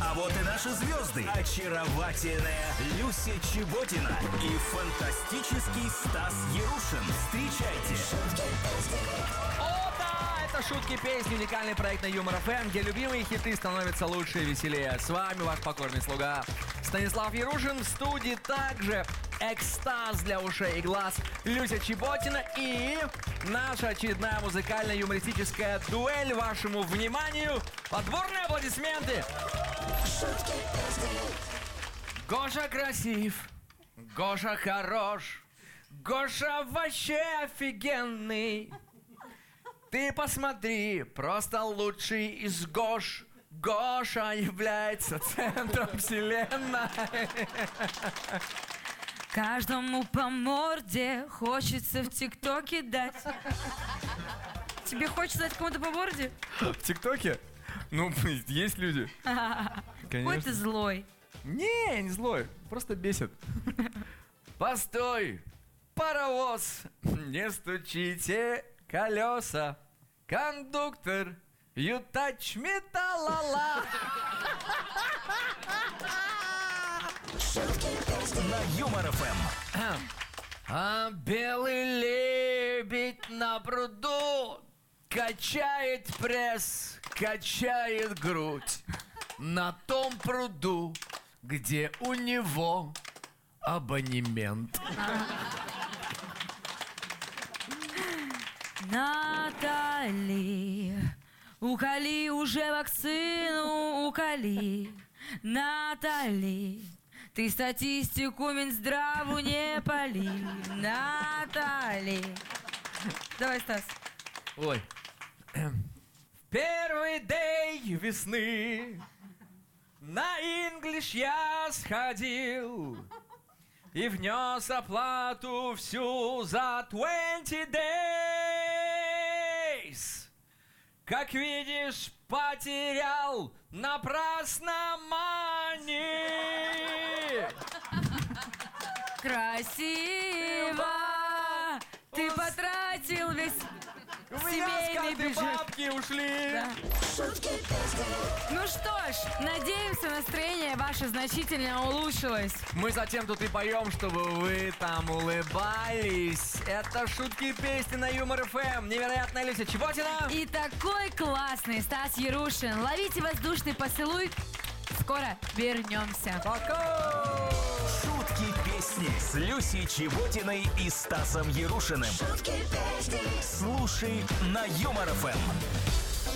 А вот и наши звезды. Очаровательная Люся Чеботина и фантастический Стас Ярушин. Встречайте. О, да! Это «Шутки песни», уникальный проект на Юмор ФМ, где любимые хиты становятся лучше и веселее. С вами ваш покорный слуга Станислав Ярушин. В студии также экстаз для ушей и глаз Люся Чеботина и наша очередная музыкальная юмористическая дуэль вашему вниманию. Отборные аплодисменты! Гоша красив, Гоша хорош, Гоша вообще офигенный. Ты посмотри, просто лучший из Гош. Гоша является центром вселенной. Каждому по морде хочется в ТикТоке дать. Тебе хочется дать кому-то по морде? В ТикТоке? Ну, есть люди. Какой ты злой. Не, не злой, просто бесит. Постой, паровоз, не стучите колеса. Кондуктор, you touch me, та-ла-ла. На Юмор ФМ. А белый лебедь на пруду качает пресс, качает грудь на том пруду, где у него абонемент. Натали, уколи уже вакцину, уколи. Натали, ты статистику Минздраву не пали. Натали. Давай, Стас. Ой. Первый день весны на English я сходил и внес оплату всю за 20 days. Как видишь, потерял напрасно money. Красиво ты потратил весь семейный бюджет. Бабки ушли. Да. Ну что ж, надеемся, настроение ваше значительно улучшилось. Мы затем тут и поем, чтобы вы там улыбались. Это «Шутки песни» на Юмор ФМ. Невероятная Люся Чеботина. И такой классный Стас Ярушин. Ловите воздушный поцелуй. Скоро вернемся. Пока! Шутки песни с Люсей Чеботиной и Стасом Ярушиным. Слушай на Юмор ФМ.